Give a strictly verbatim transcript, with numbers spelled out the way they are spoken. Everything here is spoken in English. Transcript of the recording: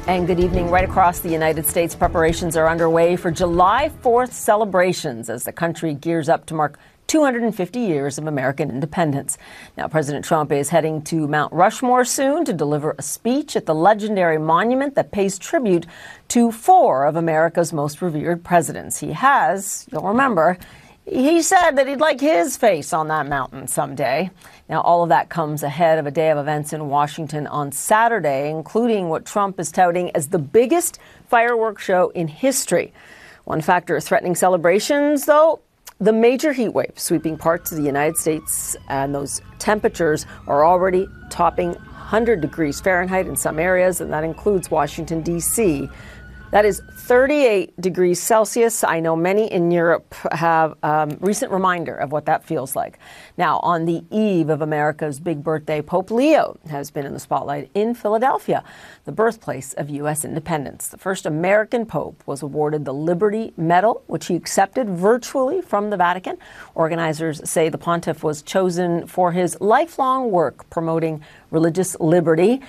And good evening. Right across the United States, preparations are underway for July fourth celebrations as the country gears up to mark two hundred fifty years of American independence. Now, President Trump is heading to Mount Rushmore soon to deliver a speech at the legendary monument that pays tribute to four of America's most revered presidents. He has, you'll remember, he said that he'd like his face on that mountain someday. Now, all of that comes ahead of a day of events in Washington on Saturday, including what Trump is touting as the biggest fireworks show in history. One factor threatening celebrations, though, the major heat wave sweeping parts of the United States, and those temperatures are already topping one hundred degrees Fahrenheit in some areas, and that includes Washington, D C That is thirty-eight degrees Celsius. I know many in Europe have a um, recent reminder of what that feels like. Now, on the eve of America's big birthday, Pope Leo has been in the spotlight in Philadelphia, the birthplace of U S independence. The first American pope was awarded the Liberty Medal, which he accepted virtually from the Vatican. Organizers say the pontiff was chosen for his lifelong work promoting religious liberty